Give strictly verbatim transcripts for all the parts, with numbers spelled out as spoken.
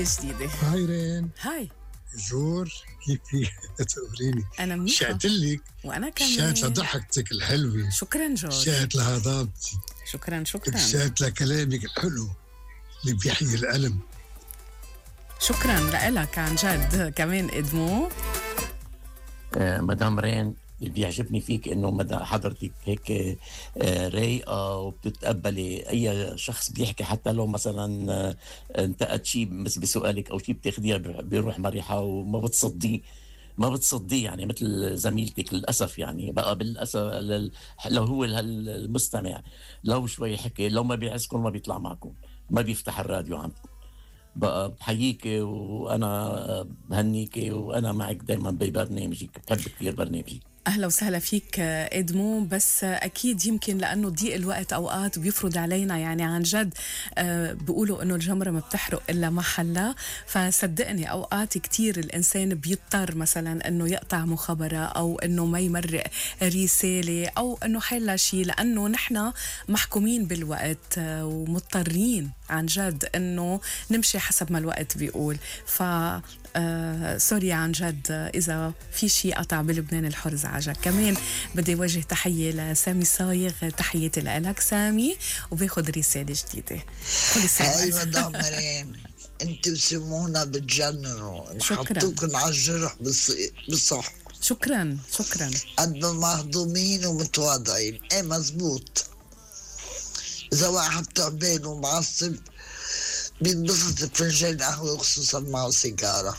رسالة جديدة. هاي رين. هاي جور، كيفي تقوليني؟ أنا منيحة شعت لك. وأنا كمان. شعت لضحكتك الحلوة. شكرا جورج. شعت لهضابتي. شكرا شكرا. شعت لكلامك الحلو اللي بيحيي الألم. شكرا لك عن جد. كمان إدمو. آه مدام رين، اللي بيعجبني فيك انه مدى حضرتك هيك آه رايقه وبتتقبلي اي شخص بيحكي، حتى لو مثلا آه انتقد شيء بس بسؤالك او شيء بتاخديها بيروح مريحه وما بتصديه ما بتصديه يعني مثل زميلتك للاسف. يعني بقى بالاسف لل... لو هو المستمع لو شوي حكي، لو ما بيعزكم ما بيطلع معكم، ما بيفتح الراديو عندكم. بقى بحييك وانا بهنيك وانا معك دائما ببرنامجك، بحب كثير برنامجك. أهلا وسهلا فيك إدمو. بس أكيد يمكن لأنه ضيق الوقت أوقات بيفرض علينا، يعني عن جد أه بيقولوا أنه الجمرة ما بتحرق إلا محلها. فصدقني أوقات كتير الإنسان بيضطر مثلا أنه يقطع مخابرة أو أنه ما يمرق رسالة أو أنه حيلا شيء، لأنه نحن محكومين بالوقت ومضطرين عن جد أنه نمشي حسب ما الوقت بيقول. ف آه سوري عن جد إذا في شيء قطع بلبنان الحر زعجك. كمان بدي وجه تحية لسامي صايغ، تحياتي لك سامي، وباخد رسالة جديدة. هاي مدام مريم، انت وسيمونا بتجننوا، نحطوكن على الجرح بالصح. شكرا شكرا. قد ما مهضومين ومتواضعين. ايه مزبوط. إذا واحد تعبان ومعصب بينبسط بفنجان قهوة، خصوصا معه سيجارة.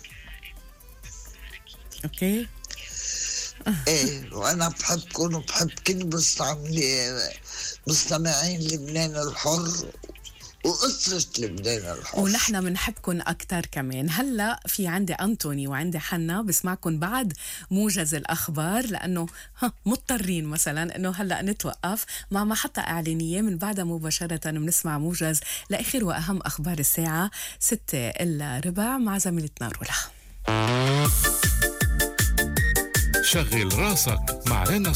اوكي. ايه، وانا بحبكم وبحب كل مستعملي مستمعين لبنان الحر وأسرة لبنان الحر، ونحن بنحبكم أكتر كمان. هلأ في عندي أنتوني وعندي حنا بسمعكم بعد موجز الأخبار، لأنه مضطرين مثلا أنه هلأ نتوقف مع محطة إعلانية، من بعدها مباشرة بنسمع موجز لآخر وأهم أخبار الساعة ستة إلا ربع مع زميلتنا رولا. شغل راسك مع رنا